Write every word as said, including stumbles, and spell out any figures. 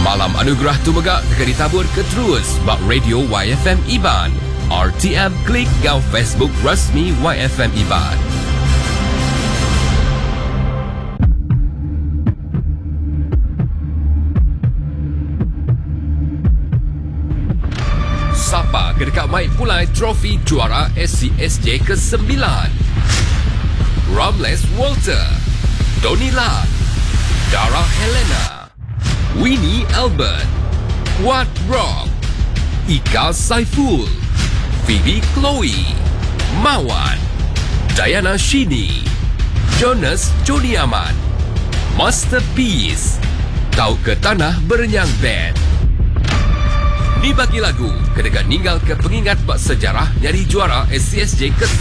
Malam anugerah tu megak dekat ditabur ke terus bak radio Y F M Iban. R T M klik gau Facebook rasmi Y F M Iban. Sapa ke dekat mai pulai trofi juara S C S J ke sembilan. Ramles Walter, Donila, Dara Helena, Winnie Albert, Wat Rock, Ika Saiful, Phoebe Chloe, Mawan, Diana Shini, Jonas Joni Aman, Masterpiece, Tau ke Tanah Berenyang Band. Ni bagi lagu kedekat ninggal ke pengingat bak sejarah nyari juara S C S J ke